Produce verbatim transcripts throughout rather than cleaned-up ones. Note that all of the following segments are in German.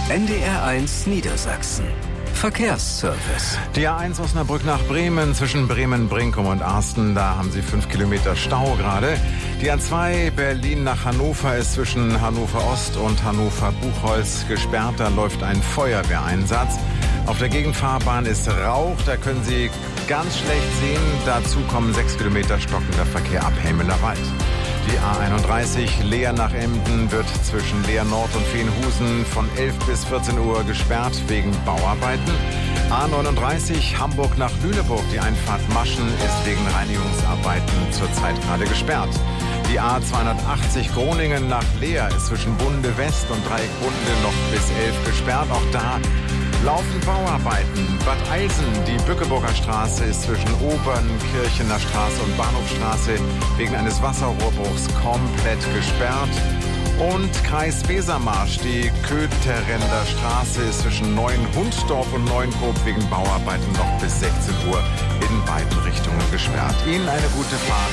N D R eins Niedersachsen. Verkehrsservice. Die A eins Osnabrück nach Bremen, zwischen Bremen-Brinkum und Arsten, da haben Sie fünf Kilometer Stau gerade. Die A zwei Berlin nach Hannover ist zwischen Hannover Ost und Hannover Buchholz gesperrt, da läuft ein Feuerwehreinsatz. Auf der Gegenfahrbahn ist Rauch, da können Sie ganz schlecht sehen. Dazu kommen sechs Kilometer stockender Verkehr ab Helmelerwald. Die A einunddreißig Leer nach Emden wird zwischen Leer Nord und Veenhusen von elf bis vierzehn Uhr gesperrt wegen Bauarbeiten. A neununddreißig Hamburg nach Lüneburg, die Einfahrt Maschen, ist wegen Reinigungsarbeiten zurzeit gerade gesperrt. Die A zweihundertachtzig Groningen nach Leer ist zwischen Bunde West und Dreieck Bunde noch bis elf gesperrt. Auch da laufen Bauarbeiten. Bad Eilsen, die Bückeburger Straße, ist zwischen Obernkirchener Straße und Bahnhofstraße wegen eines Wasserrohrbruchs komplett gesperrt. Und Kreis Wesermarsch, die Kötherender Straße, ist zwischen Neuenhundsdorf und Neuenkoop wegen Bauarbeiten noch bis sechzehn Uhr in beiden Richtungen gesperrt. Ihnen eine gute Fahrt.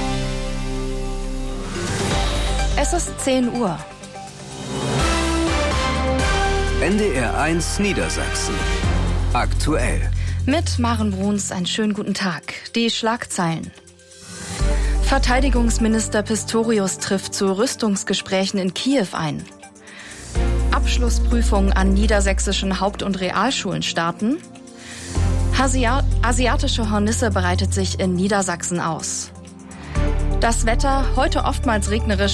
Es ist zehn Uhr. N D R eins Niedersachsen. Aktuell. Mit Maren Bruns einen schönen guten Tag. Die Schlagzeilen. Verteidigungsminister Pistorius trifft zu Rüstungsgesprächen in Kiew ein. Abschlussprüfungen an niedersächsischen Haupt- und Realschulen starten. Asia- asiatische Hornisse breitet sich in Niedersachsen aus. Das Wetter heute oftmals regnerisch.